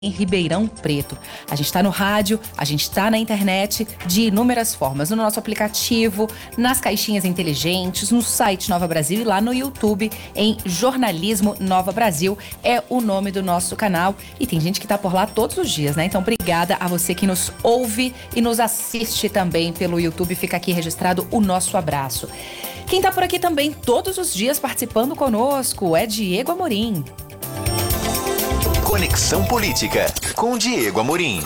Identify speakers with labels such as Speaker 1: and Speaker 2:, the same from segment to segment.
Speaker 1: em Ribeirão Preto. A gente está no rádio, a gente está na internet de inúmeras formas, no nosso aplicativo, nas caixinhas inteligentes, no site Nova Brasil e lá no YouTube em Jornalismo Nova Brasil é o nome do nosso canal e tem gente que tá por lá todos os dias, né? Então obrigada a você que nos ouve e nos assiste também pelo YouTube, fica aqui registrado o nosso abraço. Quem tá por aqui também todos os dias participando conosco é Diego Amorim.
Speaker 2: Conexão Política, com Diego Amorim.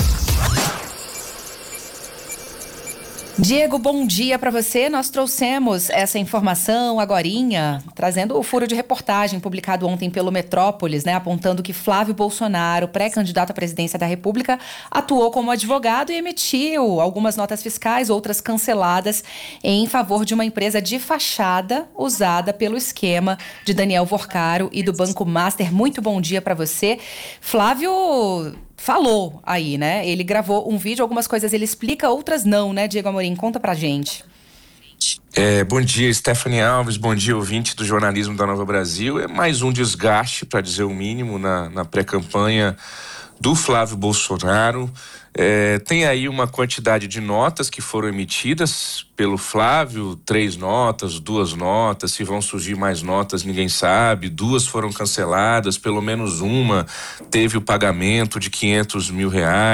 Speaker 1: Diego, bom dia para você. Nós trouxemos essa informação agorinha, trazendo o furo de reportagem publicado ontem pelo Metrópolis, né, apontando que Flávio Bolsonaro, pré-candidato à presidência da República, atuou como advogado e emitiu algumas notas fiscais, outras canceladas, em favor de uma empresa de fachada usada pelo esquema de Daniel Vorcaro e do Banco Master. Muito bom dia para você. Flávio falou aí, né? Ele gravou um vídeo, algumas coisas ele explica, outras não, né, Diego Amorim? Conta pra gente.
Speaker 3: Bom dia, Stephanie Alves, bom dia, ouvinte do Jornalismo da Nova Brasil. É mais um desgaste, para dizer o mínimo, na pré-campanha do Flávio Bolsonaro. Tem aí uma quantidade de notas que foram emitidas pelo Flávio, 3 notas, 2 notas, se vão surgir mais notas ninguém sabe, 2 foram canceladas, pelo menos uma teve o pagamento de R$500 mil.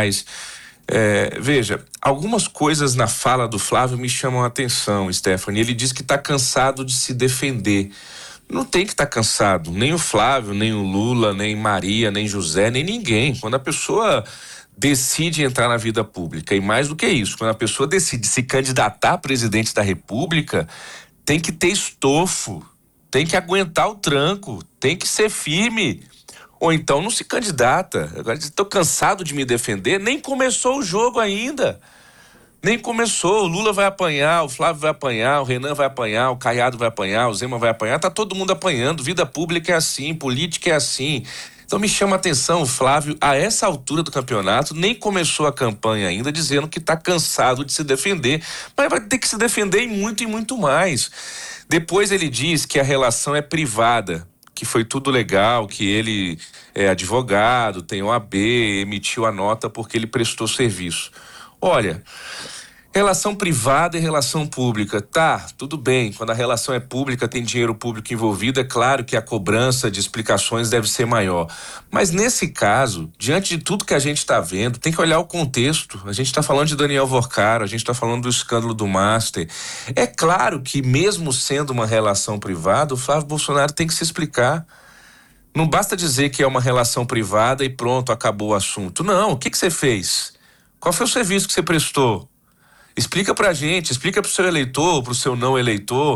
Speaker 3: Veja, algumas coisas na fala do Flávio me chamam a atenção, Stephanie. Ele diz que está cansado de se defender. Não tem que estar cansado, nem o Flávio, nem o Lula, nem Maria, nem José, nem ninguém. Quando a pessoa decide entrar na vida pública, e mais do que isso, quando a pessoa decide se candidatar a presidente da República, tem que ter estofo, tem que aguentar o tranco, tem que ser firme, ou então não se candidata. Agora, estou cansado de me defender, nem começou o jogo ainda. Nem começou, o Lula vai apanhar, o Flávio vai apanhar, o Renan vai apanhar, o Caiado vai apanhar, o Zema vai apanhar, tá todo mundo apanhando, vida pública é assim, política é assim. Então me chama a atenção o Flávio, a essa altura do campeonato, nem começou a campanha ainda, dizendo que tá cansado de se defender, mas vai ter que se defender e muito mais. Depois ele diz que a relação é privada, que foi tudo legal, que ele é advogado, tem OAB, emitiu a nota porque ele prestou serviço. Olha, relação privada e relação pública, tá, tudo bem, quando a relação é pública, tem dinheiro público envolvido, é claro que a cobrança de explicações deve ser maior. Mas nesse caso, diante de tudo que a gente está vendo, tem que olhar o contexto. A gente está falando de Daniel Vorcaro, a gente está falando do escândalo do Master. É claro que mesmo sendo uma relação privada, o Flávio Bolsonaro tem que se explicar. Não basta dizer que é uma relação privada e pronto, acabou o assunto. Não, o que você fez? Qual foi o serviço que você prestou? Explica pra gente, explica pro seu eleitor, pro seu não eleitor,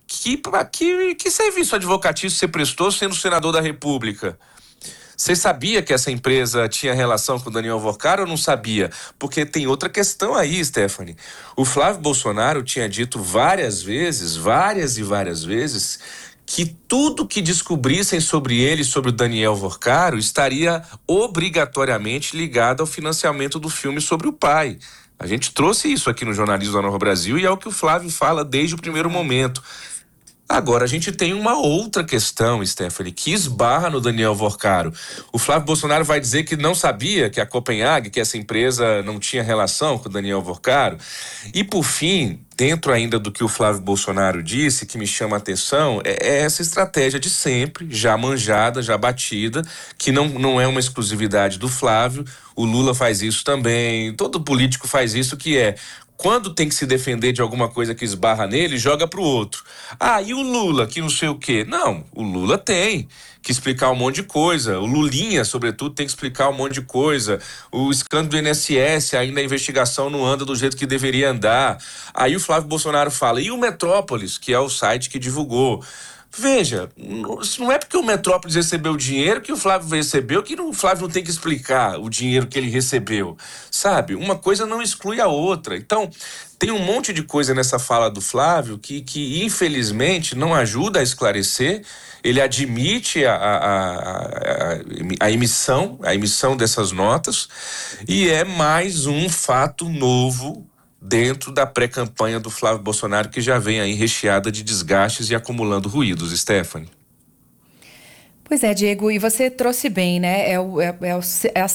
Speaker 3: que serviço advocatício você prestou sendo senador da República? Você sabia que essa empresa tinha relação com o Daniel Vorcaro ou não sabia? Porque tem outra questão aí, Stephanie. O Flávio Bolsonaro tinha dito várias e várias vezes, que tudo que descobrissem sobre ele, sobre o Daniel Vorcaro, estaria obrigatoriamente ligado ao financiamento do filme sobre o pai. A gente trouxe isso aqui no Jornalismo da Nova Brasil e é o que o Flávio fala desde o primeiro momento. Agora, a gente tem uma outra questão, Stephanie, que esbarra no Daniel Vorcaro. O Flávio Bolsonaro vai dizer que não sabia que a Copenhague, que essa empresa não tinha relação com o Daniel Vorcaro. E, por fim, dentro ainda do que o Flávio Bolsonaro disse, que me chama a atenção, é essa estratégia de sempre, já manjada, já batida, que não é uma exclusividade do Flávio. O Lula faz isso também, todo político faz isso, que é: quando tem que se defender de alguma coisa que esbarra nele, joga pro outro. Ah, e o Lula, que não sei o quê? Não, o Lula tem que explicar um monte de coisa. O Lulinha, sobretudo, tem que explicar um monte de coisa. O escândalo do INSS, ainda a investigação não anda do jeito que deveria andar. Aí o Flávio Bolsonaro fala: e o Metrópolis, que é o site que divulgou? Veja, não é porque o Metrópolis recebeu o dinheiro que o Flávio recebeu que o Flávio não tem que explicar o dinheiro que ele recebeu, sabe? Uma coisa não exclui a outra. Então, tem um monte de coisa nessa fala do Flávio que infelizmente não ajuda a esclarecer. Ele admite a emissão dessas notas e é mais um fato novo dentro da pré-campanha do Flávio Bolsonaro, que já vem aí recheada de desgastes e acumulando ruídos, Stephanie.
Speaker 1: Pois é, Diego, e você trouxe bem, né? É a